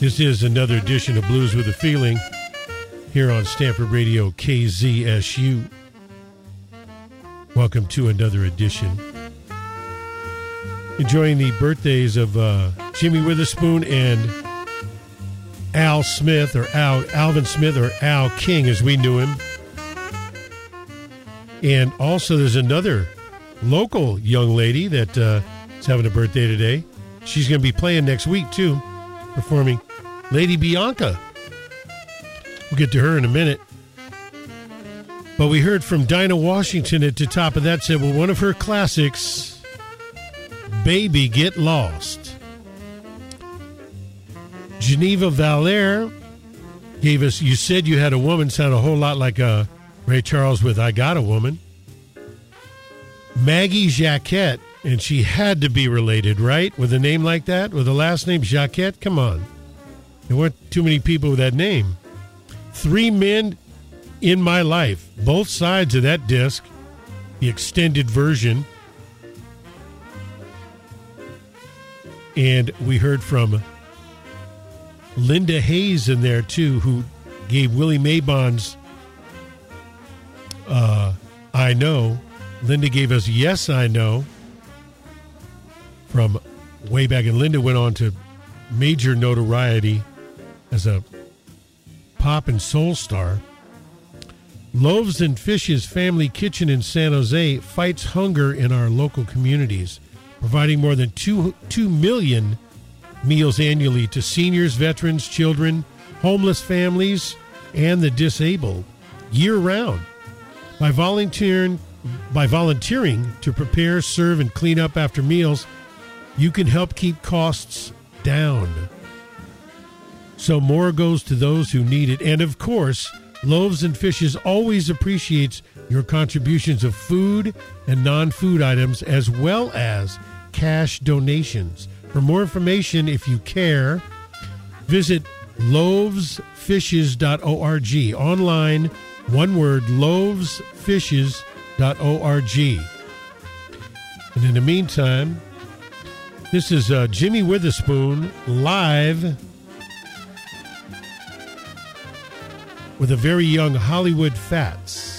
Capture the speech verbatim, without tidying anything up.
This is another edition of Blues with a Feeling here on Stanford Radio K Z S U. Welcome to another edition. Enjoying the birthdays of uh, Jimmy Witherspoon and Al Smith, or Al, Alvin Smith, or Al King as we knew him. And also there's another local young lady that uh, is having a birthday today. She's going to be playing next week, too, performing, Lady Bianca. We'll get to her in a minute. But we heard from Dinah Washington at the top of that, said, well, one of her classics, Baby Get Lost. Geneva Valère gave us, You Said You Had a Woman, sound a whole lot like uh, Ray Charles with I Got a Woman. Maggie Jacquette, and she had to be related, right? With a name like that? With the last name Jacquette? Come on. There weren't too many people with that name. Three Men in My Life. Both sides of that disc. The extended version. And we heard from Linda Hayes in there, too, who gave Willie Maybon's uh, I Know. Linda gave us Yes, I Know from way back, and Linda went on to major notoriety as a pop and soul star. Loaves and Fishes Family Kitchen in San Jose fights hunger in our local communities, providing more than two, two million meals annually to seniors, veterans, children, homeless families, and the disabled year-round. By volunteering By volunteering to prepare, serve, and clean up after meals, you can help keep costs down. So more goes to those who need it. And of course, Loaves and Fishes always appreciates your contributions of food and non-food items, as well as cash donations. For more information, if you care, visit loaves fishes dot org. Online, one word, loaves fishes dot org. And in the meantime, this is uh, Jimmy Witherspoon live with a very young Hollywood Fats.